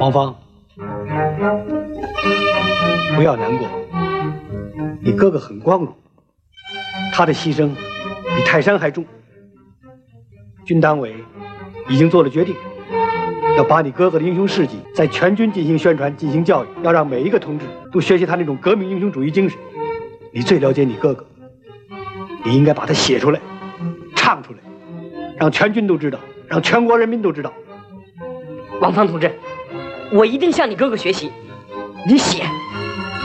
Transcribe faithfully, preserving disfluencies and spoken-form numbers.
王芳，不要难过，你哥哥很光荣，他的牺牲比泰山还重。军党委已经做了决定，要把你哥哥的英雄事迹在全军进行宣传、进行教育，要让每一个同志都学习他那种革命英雄主义精神。你最了解你哥哥，你应该把它写出来、唱出来，让全军都知道，让全国人民都知道。 王芳同志，我一定向你哥哥学习。你写，